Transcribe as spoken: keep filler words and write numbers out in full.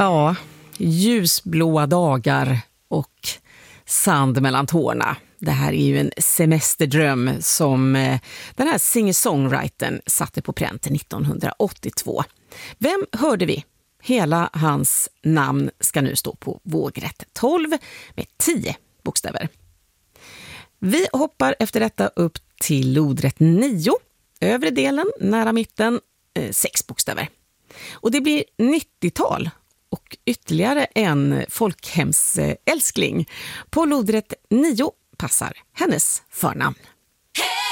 Ja, ljusblåa dagar och sand mellan tårna. Det här är ju en semesterdröm som den här singer-songwritern satte på pränt nittonhundraåttiotvå. Vem hörde vi? Hela hans namn ska nu stå på vågrätt tolv med tio bokstäver. Vi hoppar efter detta upp till lodrätt nio. Övre delen, nära mitten, sex bokstäver. Och det blir nittiotal och ytterligare en folkhemsälskling. På lodrätt nio passar hennes förnamn.